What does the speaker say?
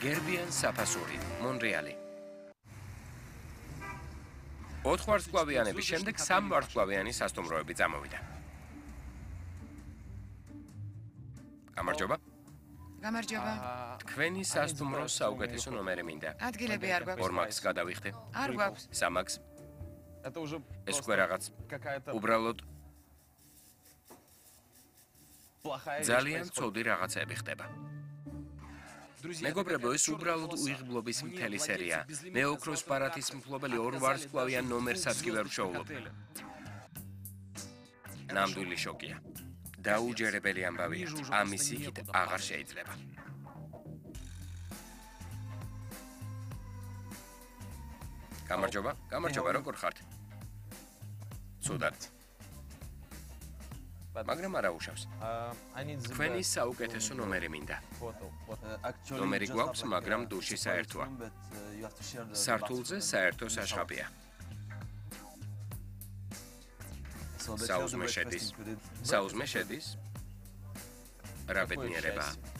გერბიან საფასური, მონრეალი. 4 ვარსკვლავიანების შემდეგ 3 ვარსკვლავიანი სასტუმროები წამოვიდა. გამარჯობა. გამარჯობა. თქვენი სასტუმროს საუკეთესო ნომერი მინდა. ადგილები არ გვაქვს. 2 მაგს გადავიხდე. არ გვაქვს. 3 მაგს. Это уже ეს უკვე რაღაც. უბრალოდ ძალიან ცუდი რაღაცები ხდება. მეგობრებო, ეს უბრალოდ უიღბლობის მთელი სერია. მე ოქროს ბარათის მფლობელი 2 ვარსკვლავიან ნომერსაც კი ვერ ვშოულობ. ნამდვილი შოკია. დაუჯერებელი ამბავია. ამის იქით აღარ შეიძლება. გამარჯობა, გამარჯობა, როგორ ხართ? ცუდად. მაგრამ არა უშავს. თქვენი საუკეთესო ნომერი მინდა. ნომერი გვაქვს, მაგრამ დუში საერთოა. სართულზე საერთო საშხაპია. საუზმე შედის. რა ბედნიერებაა.